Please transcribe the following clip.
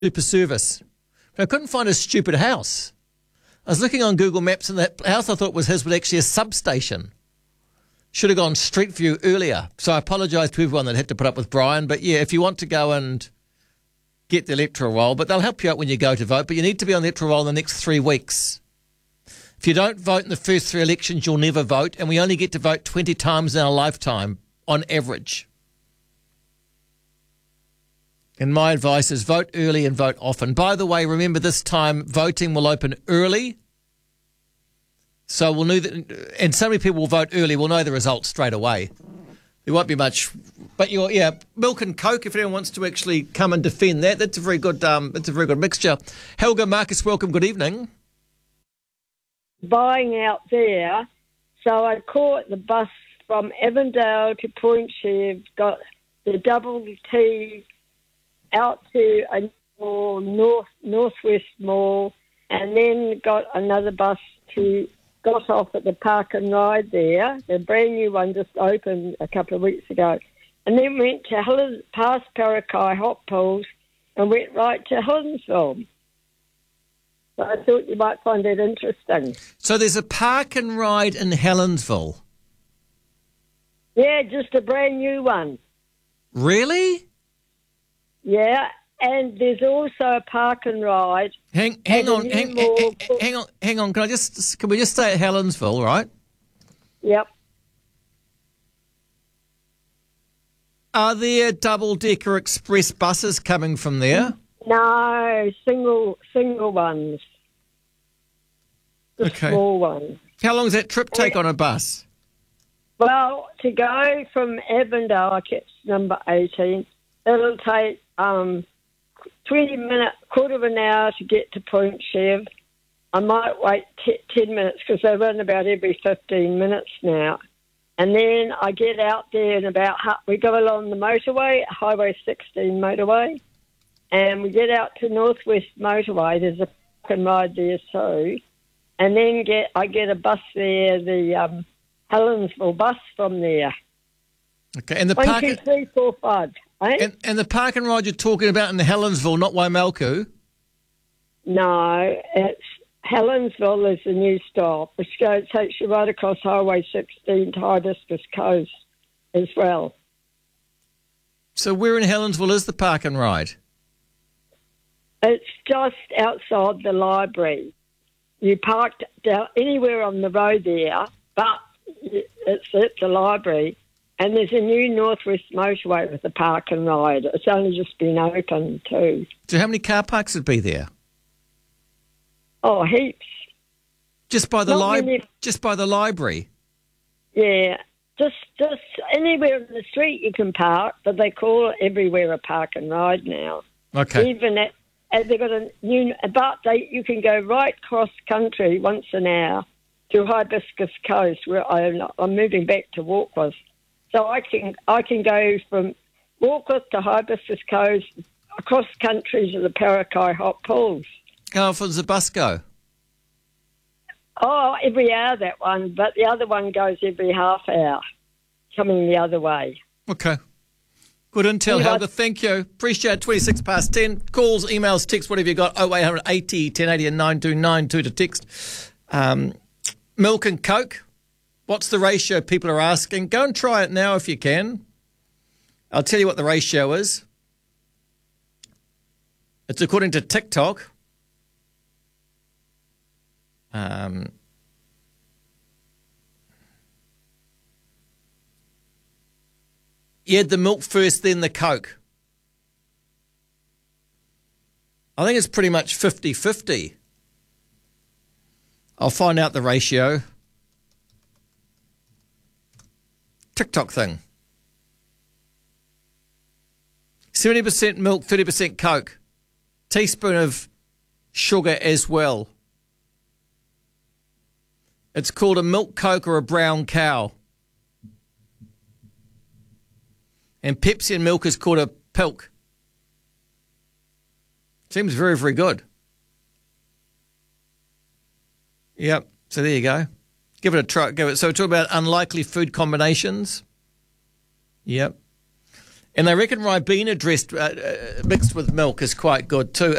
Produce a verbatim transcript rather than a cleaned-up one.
super service. But I couldn't find his stupid house. I was looking on Google Maps and that house I thought was his was actually a substation. Should have gone Street View earlier. So I apologise to everyone that had to put up with Brian. But yeah, if you want to go and get the electoral roll, but they'll help you out when you go to vote. But you need to be on the electoral roll in the next three weeks. If you don't vote in the first three elections, you'll never vote. And we only get to vote twenty times in our lifetime on average. And my advice is vote early and vote often. By the way, remember this time voting will open early. So we'll know that, and so many people will vote early, we'll know the results straight away. There won't be much, but you're, yeah, milk and Coke, if anyone wants to actually come and defend that, that's a very good, um, that's a very good mixture. Helga, Marcus, welcome, good evening. Buying out there, so I caught the bus from Avondale to Point Chev, got the double T out to a mall, north northwest mall, and then got another bus to got off at the Park and Ride there. The brand new one just opened a couple of weeks ago, and then went to Helen, past Parakai Hot Pools, and went right to Helensville. So I thought you might find that interesting. So there's a Park and Ride in Helensville. Yeah, just a brand new one. Really? Yeah, and there's also a Park and Ride. Hang, hang on, hang, hang, hang on, hang on. Can I just? Can we just stay at Helensville, right? Yep. Are there double-decker express buses coming from there? No, single single ones. The okay. Small ones. How long does that trip take on a bus? Well, to go from Avondale, I kept number eighteen. It'll take um, twenty minutes, quarter of an hour to get to Point Chev. I might wait t- ten minutes because they run about every fifteen minutes now. And then I get out there and about, we go along the motorway, Highway sixteen motorway, and we get out to Northwest Motorway. There's a Park and Ride there too. And then get I get a bus there, the um, Helensville bus from there. Okay, and the One, park... two, three, four, five. Eh? And, and the Park and Ride you're talking about in Helensville, not Waimalku? No, it's Helensville is the new stop, which goes, takes you right across Highway sixteen to Hibiscus Coast as well. So where in Helensville is the Park and Ride? It's just outside the library. You parked down anywhere on the road there, but it's at the library. And there's a new Northwest Motorway with the Park and Ride. It's only just been opened too. So how many car parks would be there? Oh, heaps. Just by the Not li- many. Just by the library? Yeah, just just anywhere in the street you can park, but they call it everywhere a Park and Ride now. Okay. Even at, and they've got a new, but they you can go right cross country once an hour to Hibiscus Coast, where I'm, I'm moving back to Warkworth. So I can I can go from Warkworth to Hibiscus Coast across country to the Parakai Hot Pools. How often does the bus go? Oh, every hour that one, but the other one goes every half hour, coming the other way. Okay. Good intel, Yeah, Helga. Thank you. Appreciate it. twenty-six past ten. Calls, emails, text, whatever you got. oh eight hundred eighty, ten eighty and nine two nine two to text. Um, milk and Coke. What's the ratio people are asking? Go and try it now if you can. I'll tell you what the ratio is. It's according to TikTok. Um, you had the milk first, then the Coke. I think it's pretty much fifty-fifty. I'll find out the ratio. TikTok thing. seventy percent milk, thirty percent Coke. Teaspoon of sugar as well. It's called a milk Coke or a brown cow. And Pepsi and milk is called a pilk. Seems very, very good. Yep. So there you go. Give it a try. Give it. So we're talking about unlikely food combinations. Yep. And they reckon Ribena dressed, uh, uh, mixed with milk is quite good too.